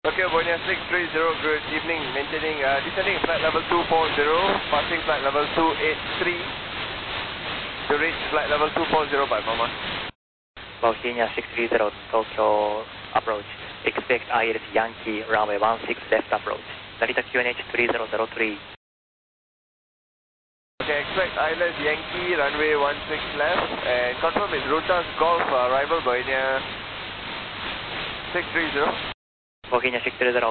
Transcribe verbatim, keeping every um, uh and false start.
Okay, Boeing six three zero, good evening, maintaining, uh, descending flight level two four zero, passing flight level two eight three, to reach flight level two four zero by Mama. Boeing six three zero, Tokyo approach, expect I L S Yankee, runway one six left approach, Narita Q N H three zero zero three. Okay, expect I L S Yankee, runway one six left, and confirm is Rutas Golf, uh, arrival Boeing six three zero. Boeing six three zero.